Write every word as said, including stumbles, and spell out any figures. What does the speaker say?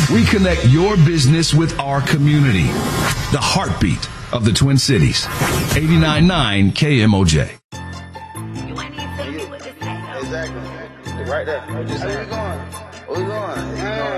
We connect your business with our community. The heartbeat of the Twin Cities. eighty-nine point nine K M O J. You might need to tell me what this thing is. Exactly. Right there. Where we going? Where we going?